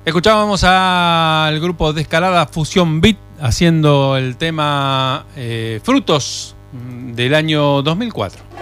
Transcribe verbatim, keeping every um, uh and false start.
Escuchábamos al grupo de Escalada Fusión Beat haciendo el tema eh, Frutos del año dos mil cuatro.